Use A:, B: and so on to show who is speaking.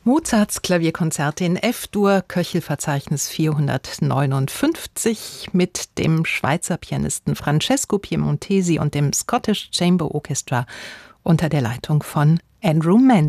A: Mozarts Klavierkonzerte in F-Dur, Köchelverzeichnis 459 mit dem Schweizer Pianisten Francesco Piemontesi und dem Scottish Chamber Orchestra unter der Leitung von Andrew Mann.